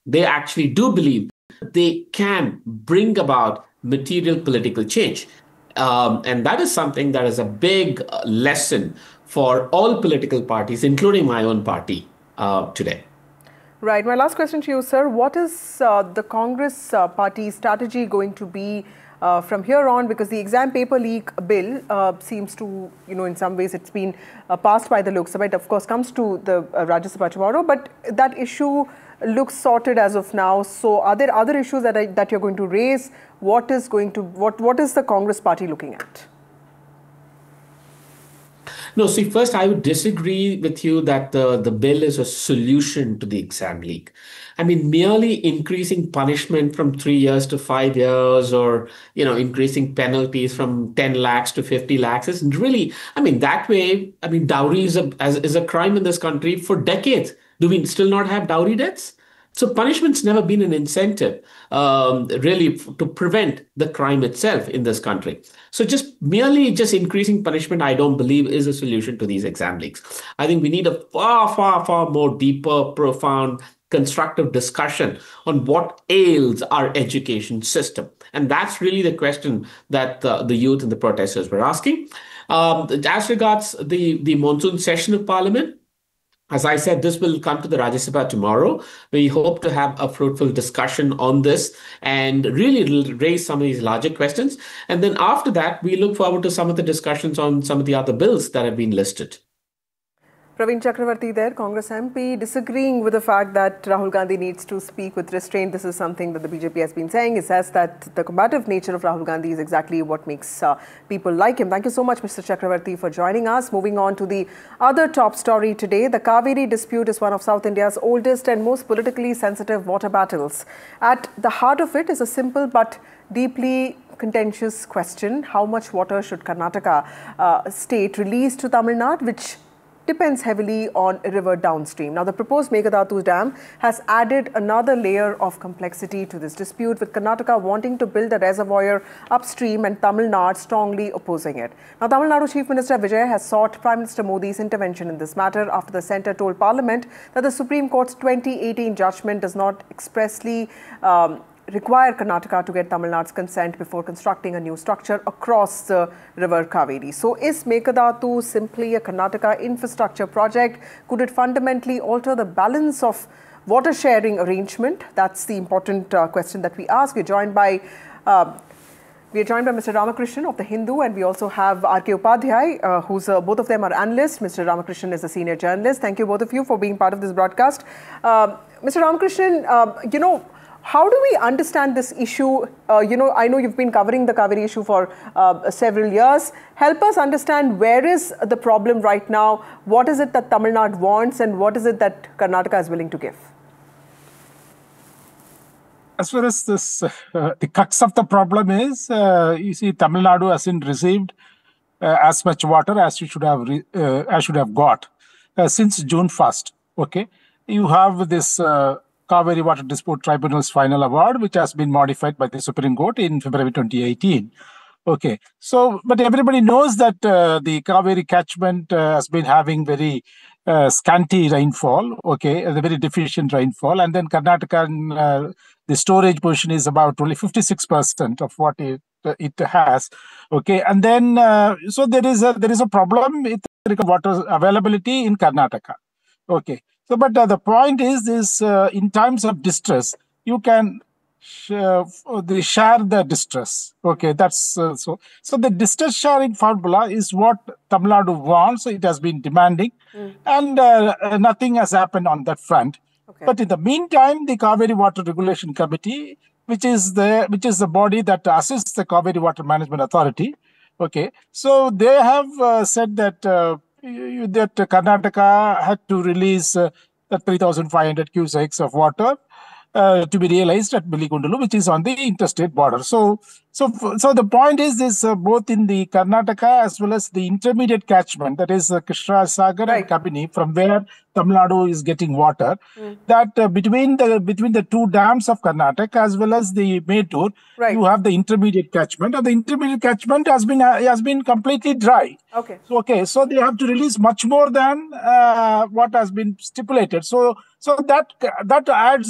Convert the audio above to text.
They actually do believe they can bring about material political change. And that is something that is a big lesson for all political parties, including my own party today. Right. My last question to you, sir. What is the Congress party strategy going to be from here on? Because the exam paper leak bill seems to, in some ways it's been passed by the Lok Sabha. It, of course, comes to the Rajya Sabha tomorrow. But that issue looks sorted as of now. So are there other issues that you're going to raise? What is the Congress party looking at? No, see, first, I would disagree with you that the bill is a solution to the exam leak. I mean, merely increasing punishment from 3 years to 5 years, or, increasing penalties from 10 lakhs to 50 lakhs isn't really, I mean, that way, I mean, dowry is a crime in this country for decades. Do we still not have dowry deaths? So punishment's never been an incentive, really, to prevent the crime itself in this country. So just increasing punishment, I don't believe is a solution to these exam leaks. I think we need a far, far, far more deeper, profound, constructive discussion on what ails our education system. And that's really the question that the youth and the protesters were asking. As regards the monsoon session of Parliament, as I said, this will come to the Rajya Sabha tomorrow. We hope to have a fruitful discussion on this and really raise some of these larger questions. And then after that, we look forward to some of the discussions on some of the other bills that have been listed. Praveen Chakravarti there, Congress MP, disagreeing with the fact that Rahul Gandhi needs to speak with restraint. This is something that the BJP has been saying. It says that the combative nature of Rahul Gandhi is exactly what makes people like him. Thank you so much, Mr. Chakravarti, for joining us. Moving on to the other top story today, the Kaveri dispute is one of South India's oldest and most politically sensitive water battles. At the heart of it is a simple but deeply contentious question: how much water should Karnataka state release to Tamil Nadu, which depends heavily on a river downstream. Now, the proposed Meghadattu Dam has added another layer of complexity to this dispute, with Karnataka wanting to build a reservoir upstream and Tamil Nadu strongly opposing it. Now, Tamil Nadu Chief Minister Vijay has sought Prime Minister Modi's intervention in this matter after the centre told Parliament that the Supreme Court's 2018 judgment does not expressly require Karnataka to get Tamil Nadu's consent before constructing a new structure across the river Kaveri. So is Meghadattu simply a Karnataka infrastructure project? Could it fundamentally alter the balance of water sharing arrangement? That's the important question that we ask. We're joined by Mr. Ramakrishnan of The Hindu, and we also have R.K. Upadhyay, who's both of them are analysts. Mr. Ramakrishnan is a senior journalist. Thank you both of you for being part of this broadcast. Mr. Ramakrishnan, how do we understand this issue? I know you've been covering the Kaveri issue for several years. Help us understand, where is the problem right now? What is it that Tamil Nadu wants, and what is it that Karnataka is willing to give? As far as this, the crux of the problem is, you see, Tamil Nadu hasn't received as much water as you should have got since June 1st. Okay, you have this Kaveri Water Dispute Tribunal's final award, which has been modified by the Supreme Court in February 2018. Okay, so, but everybody knows that the Kaveri catchment has been having very scanty rainfall, okay, a very deficient rainfall, and then Karnataka, the storage position is about only 56% of what it has, okay, and then so there is a problem with water availability in Karnataka, okay. So, but the point is this: in times of distress, you can share the distress. Okay, that's so. So the distress sharing formula is what Tamil Nadu wants. So it has been demanding, and nothing has happened on that front. Okay. But in the meantime, the Kaveri Water Regulation Committee, which is the body that assists the Kaveri Water Management Authority, okay, so they have said that that Karnataka had to release 3,500 cusecs of water to be realized at Biligundalu, which is on the interstate border. So the point is this: both in the Karnataka as well as the intermediate catchment, that is Krishna Sagar and Kabini, from where Tamil Nadu is getting water, that between the two dams of Karnataka as well as the Mettur, you have the intermediate catchment, and the intermediate catchment has been completely dry. Okay. So they have to release much more than what has been stipulated. So that adds